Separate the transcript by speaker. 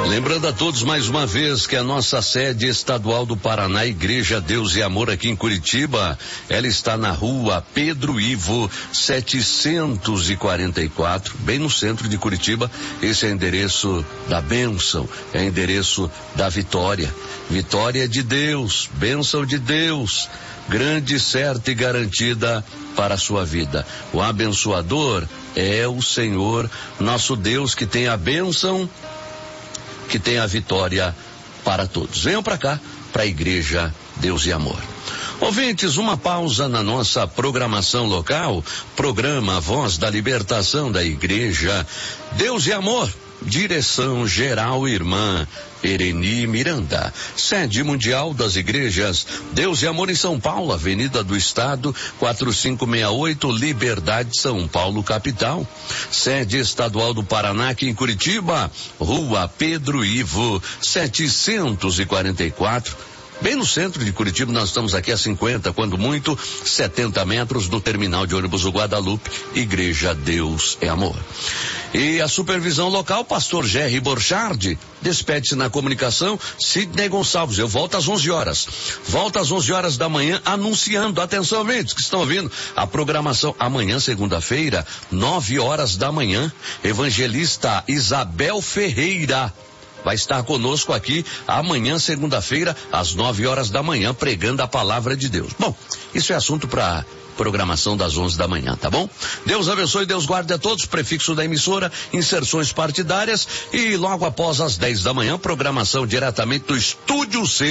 Speaker 1: Lembrando a todos mais uma vez que a nossa sede estadual do Paraná, Igreja Deus e Amor aqui em Curitiba, ela está na rua Pedro Ivo 744, bem no centro de Curitiba. Esse é o endereço da bênção, é o endereço da vitória. Vitória de Deus, bênção de Deus, grande, certa e garantida para a sua vida. O abençoador é o Senhor, nosso Deus, que tem a bênção, que tem a vitória para todos. Venham para cá, para a Igreja Deus e Amor. Ouvintes, uma pausa na nossa programação local, programa Voz da Libertação da Igreja Deus e Amor. Direção geral, irmã Ereni Miranda. Sede mundial das igrejas Deus e Amor em São Paulo, Avenida do Estado, 4568, Liberdade, São Paulo, capital. Sede estadual do Paraná, aqui em Curitiba, Rua Pedro Ivo 744. Bem no centro de Curitiba. Nós estamos aqui a 50, quando muito, 70 metros do terminal de ônibus do Guadalupe. Igreja Deus é Amor. E a supervisão local, pastor Jerry Borchardt. Despede-se na comunicação, Sidney Gonçalves. Eu volto às 11 horas. Volto às 11 horas da manhã, anunciando. Atenção, ouvintes que estão ouvindo a programação. Amanhã, segunda-feira, 9 horas da manhã, evangelista Isabel Ferreira vai estar conosco aqui amanhã, segunda-feira, às 9 horas da manhã, pregando a palavra de Deus. Bom, isso é assunto para programação das 11 da manhã, tá bom? Deus abençoe, Deus guarde a todos. Prefixo da emissora, inserções partidárias, e logo após as 10 da manhã, programação diretamente do Estúdio C